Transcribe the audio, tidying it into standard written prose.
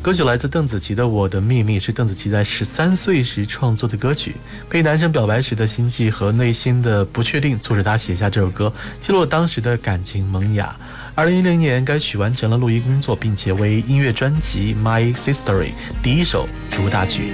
歌曲来自邓紫棋的《我的秘密》，是邓紫棋在13岁时创作的歌曲。被男生表白时的心悸和内心的不确定，促使她写下这首歌，记录了当时的感情萌芽。2010年，该曲完成了录音工作，并且为音乐专辑《My History》第一首主打曲。